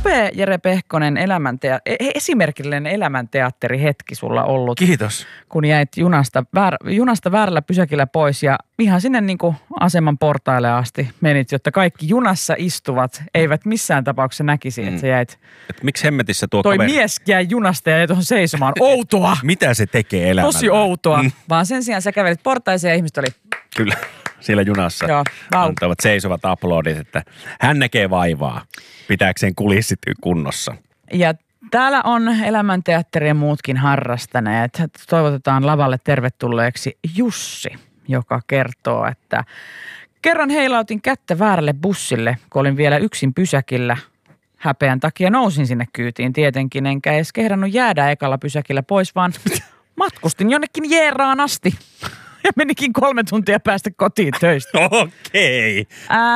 upea Jere Pehkonen esimerkillinen elämänteatterihetki sulla ollut. Kiitos. Kun jäit junasta väärällä pysäkillä pois ja ihan sinne niin kuin aseman portaille asti menit, jotta kaikki junassa istuvat eivät missään tapauksessa näkisi, että sä jäit. Et miksi hemmetissä tuo toi kaveri? mies jäi junasta ja jäi tuohon seisomaan. Outoa! Mitä se tekee elämällä? Tosi outoa. Vaan sen sijaan sä kävelit portaiseen ja ihmiset oli. Kyllä, siellä junassa antavat seisovat aplodit, että hän näkee vaivaa pitääkseen kulissit kunnossa. Ja täällä on elämänteatteri ja muutkin harrastaneet. Toivotetaan lavalle tervetulleeksi Jussi, joka kertoo, että kerran heilautin kättä väärälle bussille, kun olin vielä yksin pysäkillä. Häpeän takia nousin sinne kyytiin tietenkin, enkä edes kehdannut jäädä ekalla pysäkillä pois, vaan matkustin jonnekin Jeeraan asti. Ja menikin 3 tuntia päästä kotiin töistä. Okei.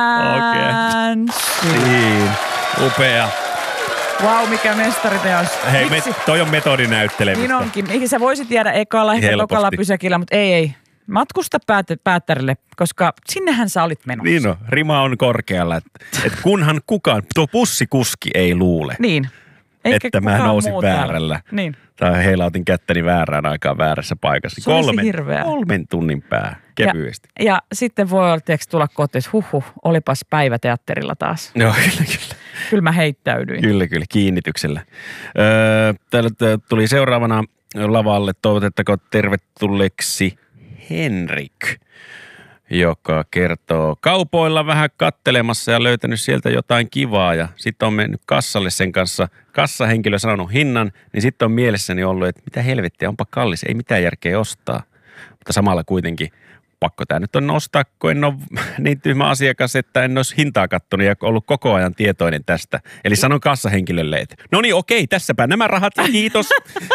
Niin. Upea. Vau, mikä mestariteos. Hei, toi on metodinäyttelemistä. Niin onkin. Sä voisit jäädä ekalla, ehkä tokalla pysäkillä, mutta ei. Matkusta päättärille, koska sinnehän sä olit menossa. Niin on, rima on korkealla. Et kunhan kukaan, tuo bussikuski ei luule. Niin. Eikä että mä nousin väärällä. Niin. Tai heilautin kättäni väärään aikaan väärässä paikassa. Se olisi hirveä. 3 tunnin pää, kevyesti. Ja sitten voi olla, tulla kotiin, olipas päiväteatterilla taas. Joo, kyllä. Kyllä mä heittäydyin. Kyllä, kiinnityksellä. Täällä tuli seuraavana lavalle, toivotettako tervetulleeksi Henrik, joka kertoo kaupoilla vähän kattelemassa ja löytänyt sieltä jotain kivaa ja sitten on mennyt kassalle sen kanssa. Kassahenkilö sanonut hinnan, niin sitten on mielessäni ollut, että mitä helvettiä, onpa kallis, ei mitään järkeä ostaa. Mutta samalla kuitenkin pakko tämä nyt on nostaa, kun en ole niin tyhmä asiakas, että en olisi hintaa kattonut ja ollut koko ajan tietoinen tästä. Eli sanon kassahenkilölle, että no niin okei, tässäpä nämä rahat ja kiitos.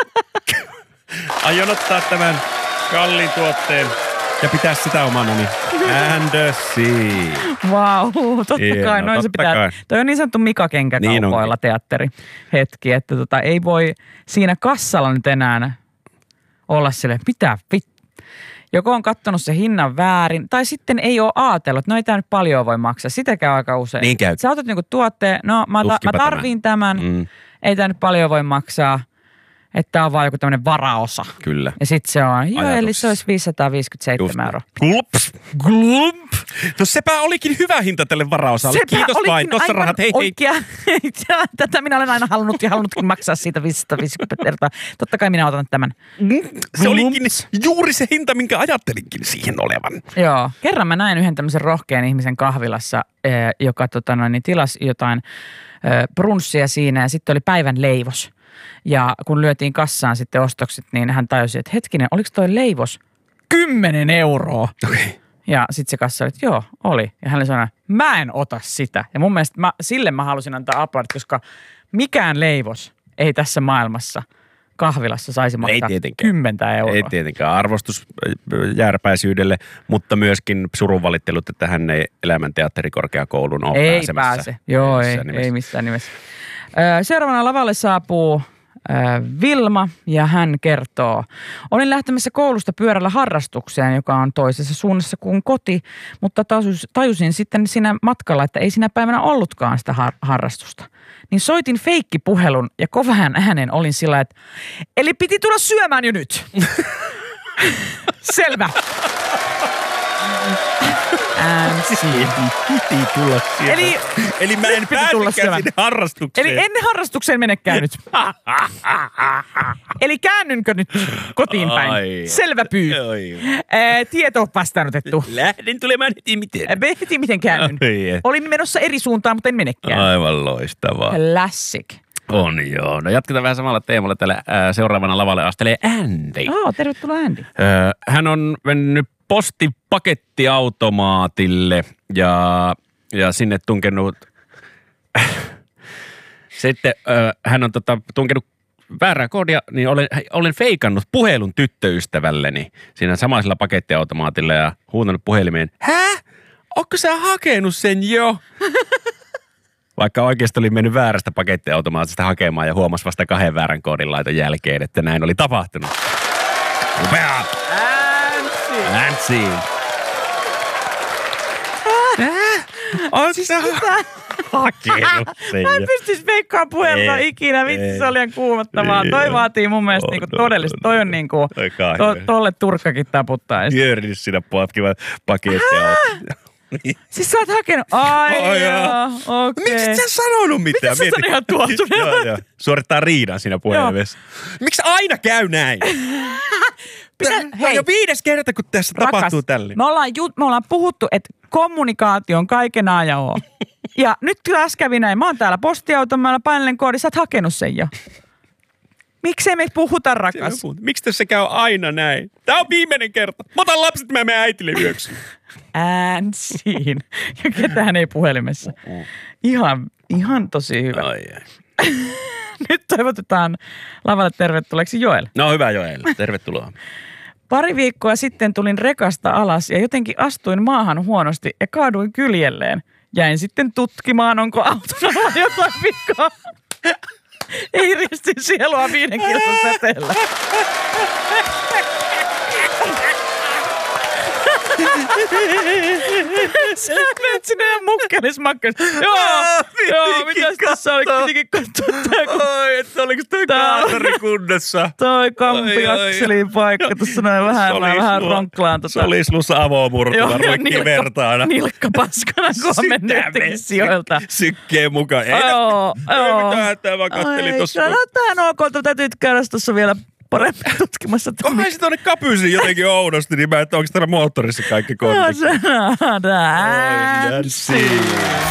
Aion ottaa tämän kalliin tuotteen. Ja pitää sitä omanani. And the sea. Vau, totta kai. Noin se pitää. Kai. Toi on niin sanottu Mika-kenkäkaupoilla teatterihetki, että ei voi siinä kassalla nyt enää olla silleen, mitä joko on kattonut se hinnan väärin, tai sitten ei ole ajatellut, no ei tämä nyt paljon voi maksaa. Sitä käy aika usein. Niin käy. Sä otat niinku tuotteen, no mä tarviin tämän, ei tämä nyt paljon voi maksaa. Että tämä on vaan joku tämmöinen varaosa. Kyllä. Ja sitten se on, joo, eli se olisi 557 euroa. Glump. No sepä olikin hyvä hinta tälle varaosalle. Kiitos vain, tossa rahat, hei. Tätä minä olen aina halunnutkin maksaa siitä 550 euroa. Totta kai minä otan tämän. Se olikin juuri se hinta, minkä ajattelinkin siihen olevan. Joo. Kerran mä näin yhden tämmöisen rohkean ihmisen kahvilassa, joka tilasi jotain brunssia siinä ja sitten oli päivän leivos. Ja kun lyötiin kassaan sitten ostokset, niin hän tajusi, että hetkinen, oliko toi leivos 10 euroa? Okay. Ja sitten se kassa oli, että joo, oli. Ja hän sanoi, mä en ota sitä. Ja mun mielestä sille mä halusin antaa aplodit, koska mikään leivos ei tässä maailmassa kahvilassa saisi maksaa 10 euroa. Ei tietenkään. Arvostus jääräpäisyydelle, mutta myöskin surunvalittelut, että hän ei elämänteatterikorkeakouluun ole pääsemässä. Ei pääse. Joo, ei missään nimessä. Seuraavana lavalle saapuu Vilma ja hän kertoo. Olin lähtemässä koulusta pyörällä harrastukseen, joka on toisessa suunnassa kuin koti, mutta tajusin sitten siinä matkalla, että ei sinä päivänä ollutkaan sitä harrastusta. Niin soitin feikkipuhelun ja kovan äänen olin sillä, että eli piti tulla syömään jo nyt. Selvä. Piti tulla sieltä. Eli mä en pääsekään sinne harrastukseen. Eli en harrastukseen menekään nyt. Eli käännynkö nyt kotiin päin? Selvä pyy. Tieto vastaanotettu. Lähden tulemaan heti miten käännyn. Olin menossa eri suuntaan, mutta en menekään. Aivan loistavaa. Classic. On joo. No jatketaan vähän samalla teemalla. Täällä seuraavana lavalle astelee Andy. Tervetuloa Andy. Hän on mennyt postipakettiautomaatille ja sinne tunkenut, sitten hän on tunkenut väärää koodia, niin olen feikannut puhelun tyttöystävälleni siinä samaisella pakettiautomaatilla ja huutanut puhelimeen, Ootko sä hakenut sen jo? Vaikka oikeasti oli mennyt väärästä pakettiautomaatista hakemaan ja huomasi vasta 2 väärän koodin laiton jälkeen, että näin oli tapahtunut. Upea! Nancy! On siis hakenut sen Mä en jo. pystyisi veikkaan puhelta Ei, ikinä, vitsi ei. se oli ihan kuumottavaa. Niin Toi on. vaatii mun mielestä On, niinku on, todellista, toi on niinku, Aika hirveä. tolle turkkakin taputtaa. Jörni siinä potkivat paketteja. Siis sä oot hakenut, ai Ai joo, joo. okei. Miksi sä sanonut mitään? Miten sä oot ihan tuohtuneena? Joo. Suorittaa riidan siinä puhelimessa. Miksi aina käy näin? Tämä on jo 5. kerta, kun tässä tapahtuu tälleen. Me ollaan puhuttu, että kommunikaatio on kaiken A ja O. Ja nyt taas kävi näin. Mä oon täällä postiautomaalla, painelen koodi, sä oot hakenut sen jo. Miksei me puhuta, rakas? Miksi tässä käy aina näin? Tää on viimeinen kerta. Mä otan lapset, mä menen äitille yöksi. Äänsiin. Ja ketään ei puhelimessa. Ihan tosi hyvä. Ai. Nyt toivotetaan lavalle tervetulleeksi Joel. No hyvä Joel, tervetuloa. Pari viikkoa sitten tulin rekasta alas ja jotenkin astuin maahan huonosti ja kaaduin kyljelleen. Jäin sitten tutkimaan, onko auton alla jotain vikaa. Ei ristin sielua 5 kilsan säteellä. Sä menet sinne ja mukkelismakkelis. Joo, mitäs tässä oli? Pitikin katsoa tää, kun Oi, että oliko toi kaatari kunnossa? toi kampiakseliin paikka. Tuossa noin vähän ronklaan. Se oli slussa avomurtuna, ruikki vertaana. Nilkka paskana, kun on mennyt jotenkin sijoilta. Sykkeen mukaan. Ei mitään hätää, vaan kattelin tossa. No tää on ok, täytyy käydä tuossa vielä paremmin tutkimassa. Onhan se tuonne kapysin jotenkin oudosti, niin mä, että onko täällä moottorissa kaikki kortit. No, se